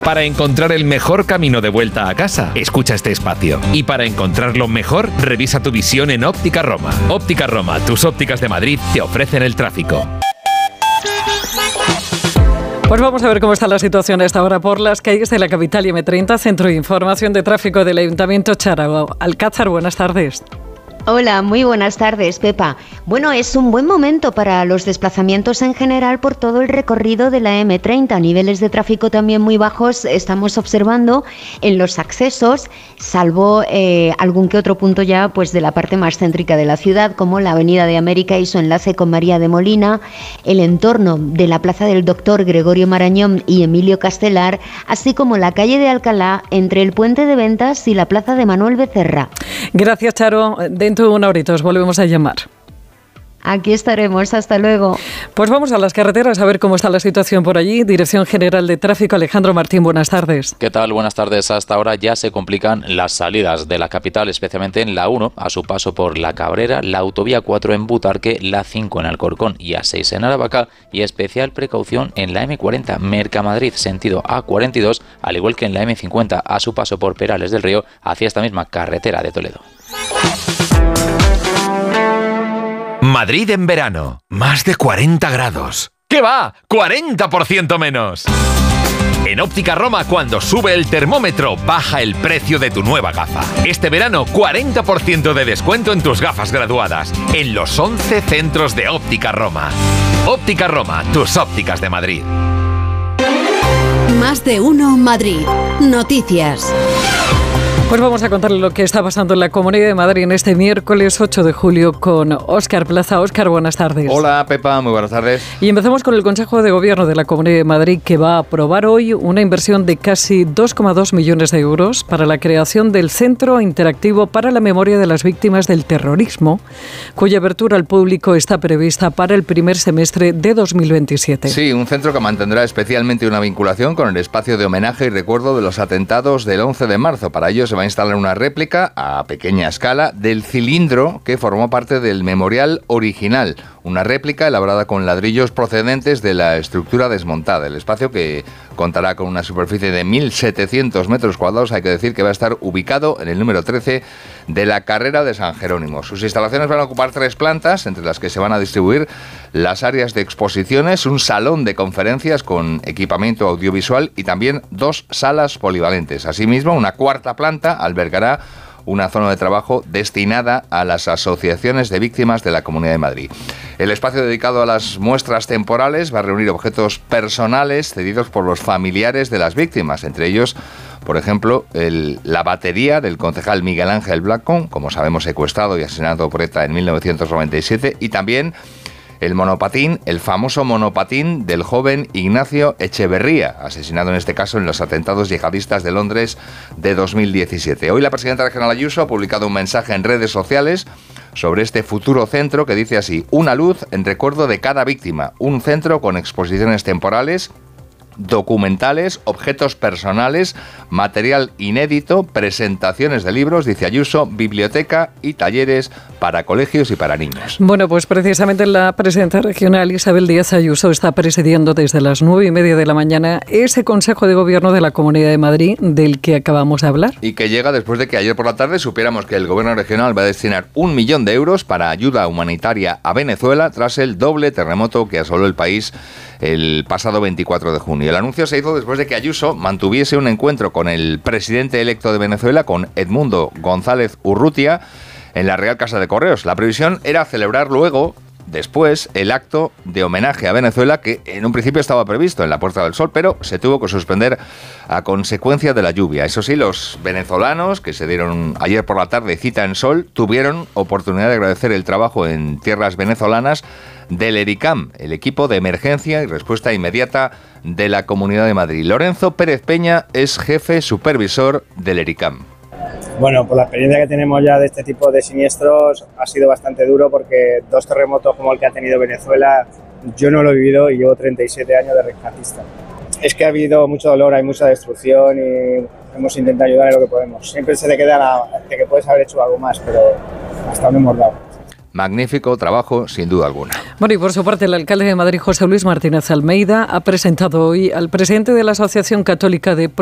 Para encontrar el mejor camino de vuelta a casa, escucha este espacio. Y para encontrarlo mejor, revisa tu visión en Óptica Roma. Óptica Roma, tus ópticas de Madrid, te ofrecen el tráfico. Pues vamos a ver cómo está la situación a esta hora por las calles de la capital y M30, Centro de Información de Tráfico del Ayuntamiento Charo Alcázar. Buenas tardes. Hola, muy buenas tardes, Pepa. Bueno, es un buen momento para los desplazamientos en general por todo el recorrido de la M30. Niveles de tráfico también muy bajos estamos observando en los accesos, salvo algún que otro punto ya pues de la parte más céntrica de la ciudad, como la Avenida de América y su enlace con María de Molina, el entorno de la Plaza del Doctor Gregorio Marañón y Emilio Castelar, así como la calle de Alcalá entre el Puente de Ventas y la Plaza de Manuel Becerra. Gracias, Charo. Dentro de una horita os volvemos a llamar. Aquí estaremos, hasta luego. Pues vamos a las carreteras a ver cómo está la situación por allí. Dirección General de Tráfico, Alejandro Martín, buenas tardes. ¿Qué tal? Buenas tardes. Hasta ahora ya se complican las salidas de la capital, especialmente en la 1, a su paso por La Cabrera, la autovía 4 en Butarque, la 5 en Alcorcón y A6 en Aravaca, y especial precaución en la M40 Mercamadrid, sentido A42, al igual que en la M50 a su paso por Perales del Río, hacia esta misma carretera de Toledo. Madrid en verano, más de 40 grados. ¿Qué va? ¡40% menos! En Óptica Roma, cuando sube el termómetro, baja el precio de tu nueva gafa. Este verano, 40% de descuento en tus gafas graduadas, en los 11 centros de Óptica Roma. Óptica Roma, tus ópticas de Madrid. Más de uno Madrid. Noticias. Pues vamos a contarle lo que está pasando en la Comunidad de Madrid en este miércoles 8 de julio con Óscar Plaza. Óscar, buenas tardes. Hola, Pepa, muy buenas tardes. Y empezamos con el Consejo de Gobierno de la Comunidad de Madrid, que va a aprobar hoy una inversión de casi 2,2 millones de euros para la creación del Centro Interactivo para la Memoria de las Víctimas del Terrorismo, cuya apertura al público está prevista para el primer semestre de 2027. Sí, un centro que mantendrá especialmente una vinculación con el espacio de homenaje y recuerdo de los atentados del 11 de marzo. Para ello se va a instalar una réplica a pequeña escala del cilindro que formó parte del memorial original. Una réplica elaborada con ladrillos procedentes de la estructura desmontada. El espacio, que contará con una superficie de 1.700 metros cuadrados, hay que decir que va a estar ubicado en el número 13 de la carrera de San Jerónimo. Sus instalaciones van a ocupar 3 plantas, entre las que se van a distribuir las áreas de exposiciones, un salón de conferencias con equipamiento audiovisual y también 2 salas polivalentes. Asimismo, una 4ª planta albergará una zona de trabajo destinada a las asociaciones de víctimas de la Comunidad de Madrid. El espacio dedicado a las muestras temporales va a reunir objetos personales cedidos por los familiares de las víctimas, entre ellos, por ejemplo, la batería del concejal Miguel Ángel Blanco, como sabemos, secuestrado y asesinado por ETA en 1997, y también el monopatín, el famoso monopatín del joven Ignacio Echeverría, asesinado en este caso en los atentados yihadistas de Londres de 2017. Hoy la presidenta regional Ayuso ha publicado un mensaje en redes sociales sobre este futuro centro que dice así: una luz en recuerdo de cada víctima, un centro con exposiciones temporales, documentales, objetos personales, material inédito, presentaciones de libros, dice Ayuso, biblioteca y talleres para colegios y para niños. Bueno, pues precisamente la presidenta regional Isabel Díaz Ayuso está presidiendo desde las 9:30 de la mañana ese Consejo de Gobierno de la Comunidad de Madrid del que acabamos de hablar. Y que llega después de que ayer por la tarde supiéramos que el Gobierno regional va a destinar 1 millón de euros para ayuda humanitaria a Venezuela tras el doble terremoto que asoló el país el pasado 24 de junio. El anuncio se hizo después de que Ayuso mantuviese un encuentro con el presidente electo de Venezuela, con Edmundo González Urrutia, en la Real Casa de Correos. La previsión era celebrar luego, después, el acto de homenaje a Venezuela, que en un principio estaba previsto en la Puerta del Sol, pero se tuvo que suspender a consecuencia de la lluvia. Eso sí, los venezolanos, que se dieron ayer por la tarde cita en Sol, tuvieron oportunidad de agradecer el trabajo en tierras venezolanas del ERICAM, el equipo de emergencia y respuesta inmediata de la Comunidad de Madrid. Lorenzo Pérez Peña es jefe supervisor del ERICAM. Bueno, por la experiencia que tenemos ya de este tipo de siniestros, ha sido bastante duro, porque 2 terremotos como el que ha tenido Venezuela, yo no lo he vivido y llevo 37 años de rescatista. Es que ha habido mucho dolor, hay mucha destrucción y hemos intentado ayudar en lo que podemos. Siempre se te queda de que puedes haber hecho algo más, pero hasta ahora no hemos dado. magnífico trabajo, sin duda alguna. Bueno, y por su parte, el alcalde de Madrid, José Luis Martínez Almeida, ha presentado hoy al presidente de la Asociación Católica de